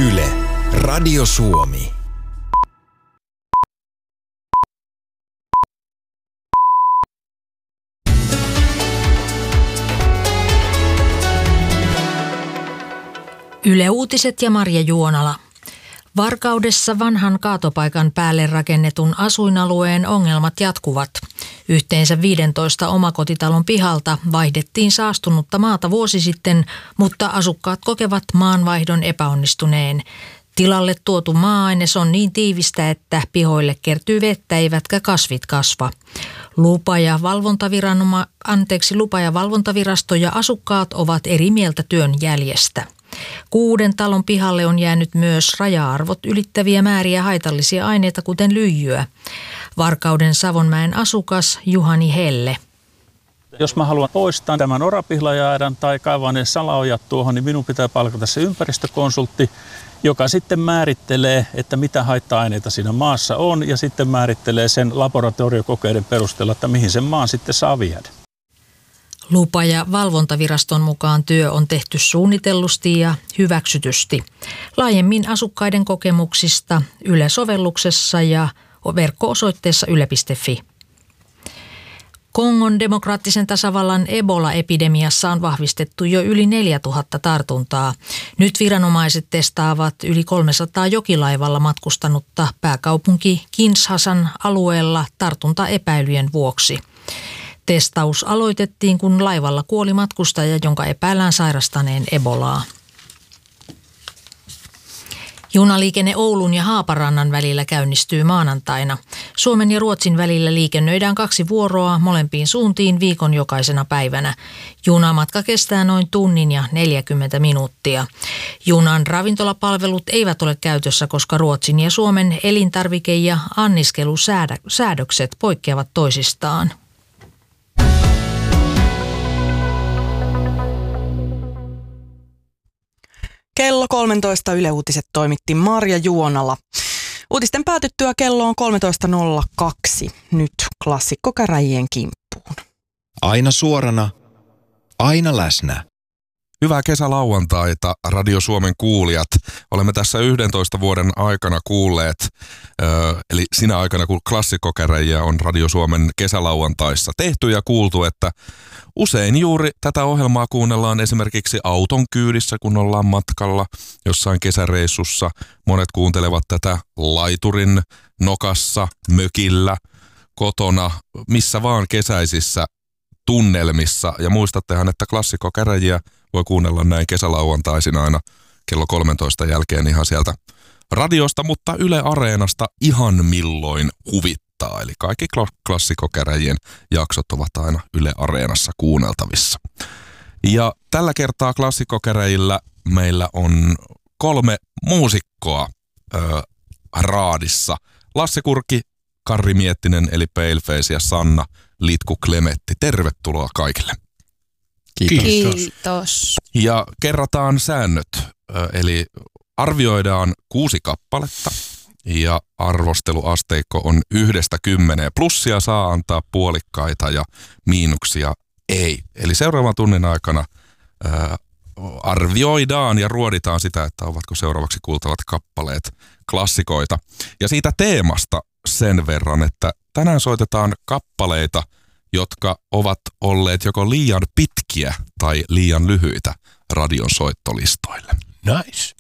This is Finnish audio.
Yle, Radio Suomi. Yle Uutiset ja Marja Juonala. Varkaudessa vanhan kaatopaikan päälle rakennetun asuinalueen ongelmat jatkuvat. Yhteensä 15 omakotitalon pihalta vaihdettiin saastunutta maata vuosi sitten, mutta asukkaat kokevat maanvaihdon epäonnistuneen. Tilalle tuotu maa-aines on niin tiivistä, että pihoille kertyy vettä eivätkä kasvit kasva. Lupa- ja valvontavirasto ja asukkaat ovat eri mieltä työn jäljestä. 6 talon pihalle on jäänyt myös raja-arvot ylittäviä määriä haitallisia aineita, kuten lyijyä. Varkauden Savonmäen asukas Juhani Helle. Jos mä haluan poistaa tämän orapihlaja-aidan tai kaivaa ne salaojat tuohon, niin minun pitää palkata se ympäristökonsultti, joka sitten määrittelee, että mitä haitta-aineita siinä maassa on ja sitten määrittelee sen laboratoriokokeiden perusteella, että mihin sen maan sitten saa viedä. Lupa- ja valvontaviraston mukaan työ on tehty suunnitellusti ja hyväksytysti. Laajemmin asukkaiden kokemuksista Yle-sovelluksessa ja verkko-osoitteessa yle.fi. Kongon demokraattisen tasavallan Ebola-epidemiassa on vahvistettu jo yli 4000 tartuntaa. Nyt viranomaiset testaavat yli 300 jokilaivalla matkustanutta pääkaupunki Kinshasan alueella tartuntaepäilyjen vuoksi. Testaus aloitettiin, kun laivalla kuoli matkustaja, jonka epäillään sairastaneen Ebolaa. Junaliikenne Oulun ja Haaparannan välillä käynnistyy maanantaina. Suomen ja Ruotsin välillä liikennöidään 2 vuoroa molempiin suuntiin viikon jokaisena päivänä. Junamatka kestää noin tunnin ja 40 minuuttia. Junan ravintolapalvelut eivät ole käytössä, koska Ruotsin ja Suomen elintarvike- ja anniskelusäädökset poikkeavat toisistaan. Kello 13 Yle Uutiset toimitti Marja Juonala. Uutisten päätyttyä kello on 13.02. Nyt klassikkokäräjien kimppuun. Aina suorana, aina läsnä. Hyvää kesälauantaita, Radio Suomen kuulijat. Olemme tässä 11 vuoden aikana kuulleet, eli sinä aikana kun klassikkokäräjiä on Radio Suomen kesälauantaissa tehty ja kuultu, että usein juuri tätä ohjelmaa kuunnellaan esimerkiksi auton kyydissä, kun ollaan matkalla jossain kesäreissussa. Monet kuuntelevat tätä laiturin nokassa, mökillä, kotona, missä vaan kesäisissä tunnelmissa. Ja muistattehan, että klassikkokäräjiä voi kuunnella näin kesälauantaisin aina kello 13 jälkeen ihan sieltä radiosta, mutta Yle Areenasta ihan milloin huvittaa. Eli kaikki klassikkokäräjien jaksot ovat aina Yle Areenassa kuunneltavissa. Ja tällä kertaa klassikkokäräjillä meillä on 3 muusikkoa raadissa. Lasse Kurki, Karri Miettinen eli Paleface ja Sanna Litku Klemetti. Tervetuloa kaikille. Kiitos. Ja kerrataan säännöt, eli arvioidaan 6 kappaletta ja arvosteluasteikko on 1–10. Plussia saa antaa puolikkaita ja miinuksia ei. Eli seuraavan tunnin aikana arvioidaan ja ruoditaan sitä, että ovatko seuraavaksi kuultavat kappaleet klassikoita. Ja siitä teemasta sen verran, että tänään soitetaan kappaleita, jotka ovat olleet joko liian pitkiä tai liian lyhyitä radion soittolistoille. Nice.